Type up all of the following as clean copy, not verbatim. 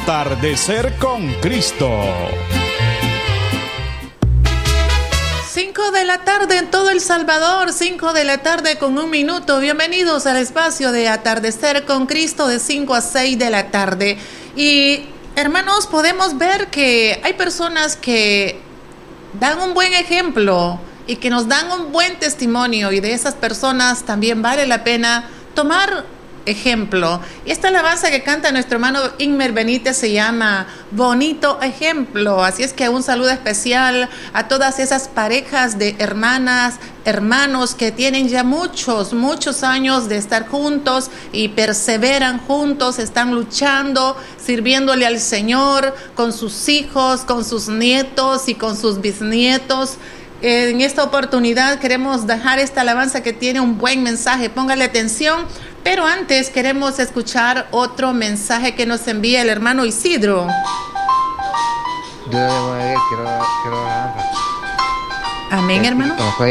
Atardecer con Cristo. 5 de la tarde en todo El Salvador, 5 de la tarde con 1 minuto. Bienvenidos al espacio de Atardecer con Cristo de 5 a 6 de la tarde. Y hermanos, podemos ver que hay personas que dan un buen ejemplo y que nos dan un buen testimonio, y de esas personas también vale la pena tomar ejemplo. Y esta alabanza que canta nuestro hermano Inmer Benítez se llama Bonito Ejemplo. Así es que un saludo especial a todas esas parejas de hermanas, hermanos que tienen ya muchos años de estar juntos y perseveran juntos, están luchando, sirviéndole al Señor con sus hijos, con sus nietos y con sus bisnietos. En esta oportunidad queremos dejar esta alabanza que tiene un buen mensaje. Póngale atención. Pero antes queremos escuchar otro mensaje que nos envía el hermano Isidro. Amén, hermano.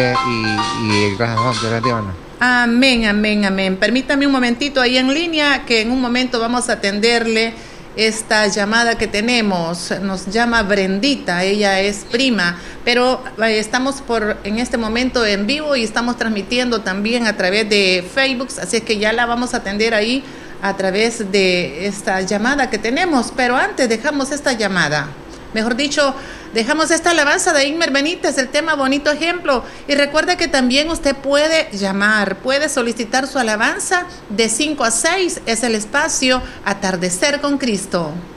Amén. Permítame un momentito ahí en línea, que en un momento vamos a atenderle esta llamada que tenemos. Nos llama Brendita, ella es prima, pero estamos en este momento en vivo y estamos transmitiendo también a través de Facebook, así es que ya la vamos a atender ahí a través de esta llamada que tenemos. Pero antes dejamos esta llamada, mejor dicho, dejamos esta alabanza de Inmer Benítez, el tema Bonito Ejemplo. Y recuerda que también usted puede llamar, puede solicitar su alabanza de 5 a 6, es el espacio Atardecer con Cristo.